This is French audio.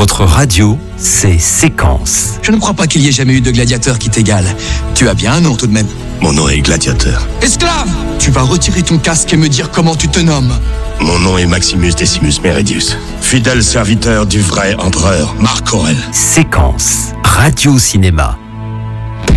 Votre radio, c'est Séquence. Je ne crois pas qu'il y ait jamais eu de gladiateur qui t'égale. Tu as bien un nom tout de même. Mon nom est Gladiateur. Esclave! Tu vas retirer ton casque et me dire comment tu te nommes. Mon nom est Maximus Decimus Meridius, fidèle serviteur du vrai empereur Marc Aurèle. Séquence, radio-cinéma.